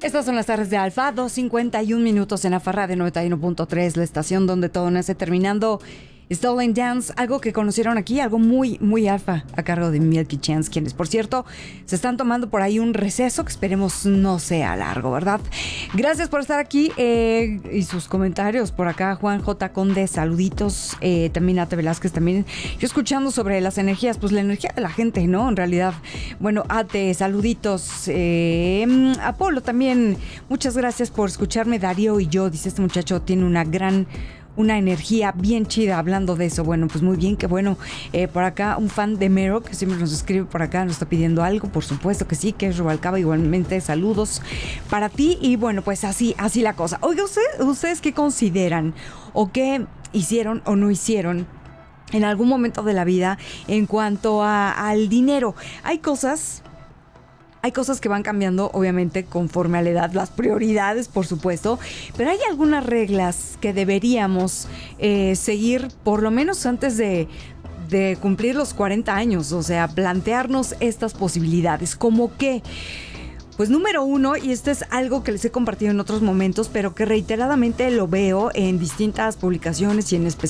Estas son las tardes de Alfa, 2:51 minutos en Alfa Radio 91.3, la estación donde todo nace, terminando Stolen Dance, algo que conocieron aquí, algo muy, muy alfa, a cargo de Milky Chance, quienes, por cierto, se están tomando por ahí un receso que esperemos no sea largo, ¿verdad? Gracias por estar aquí y sus comentarios por acá. Juan J. Conde, saluditos. También Ate Velázquez, también yo escuchando sobre las energías, pues la energía de la gente, ¿no? En realidad, bueno, Ate, saluditos. Apolo también, muchas gracias por escucharme. Darío y yo, dice este muchacho, tiene una energía bien chida hablando de eso. Bueno, pues muy bien, qué bueno. Por acá, un fan de Mero que siempre nos escribe por acá, nos está pidiendo algo, por supuesto que sí, que es Rubalcaba. Igualmente, saludos para ti. Y bueno, pues así la cosa. Oiga, ¿ustedes qué consideran o qué hicieron o no hicieron en algún momento de la vida en cuanto al dinero? Hay cosas que van cambiando, obviamente, conforme a la edad, las prioridades, por supuesto, pero hay algunas reglas que deberíamos seguir, por lo menos antes de cumplir los 40 años, o sea, plantearnos estas posibilidades, como que, pues número uno, y esto es algo que les he compartido en otros momentos, pero que reiteradamente lo veo en distintas publicaciones y en especial